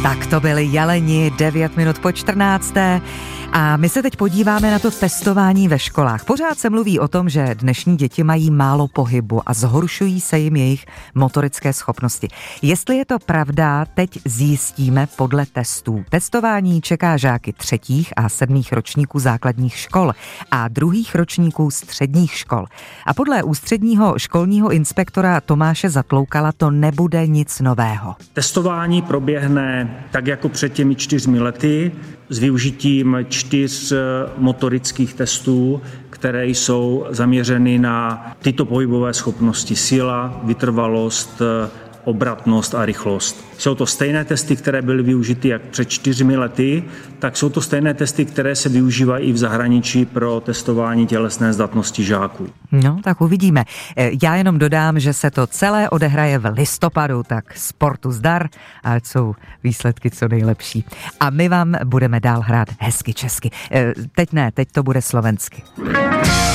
Tak to byli Jeleni, 9 minut po 14. A my se teď podíváme na to testování ve školách. Pořád se mluví o tom, že dnešní děti mají málo pohybu a zhoršují se jim jejich motorické schopnosti. Jestli je to pravda, teď zjistíme podle testů. Testování čeká žáky 3. a 7. ročníků základních škol a 2. ročníků středních škol. A podle ústředního školního inspektora Tomáše Zatloukala to nebude nic nového. Testování proběhne tak jako před těmi 4 lety s využitím 4 motorických testů, které jsou zaměřeny na tyto pohybové schopnosti: síla, vytrvalost, obratnost a rychlost. Jsou to stejné testy, které byly využity jak před 4 lety, tak jsou to stejné testy, které se využívají i v zahraničí pro testování tělesné zdatnosti žáků. No, tak uvidíme. Já jenom dodám, že se to celé odehraje v listopadu, tak sportu zdar, ale jsou výsledky co nejlepší. A my vám budeme dál hrát hezky česky. Teď ne, teď to bude slovensky.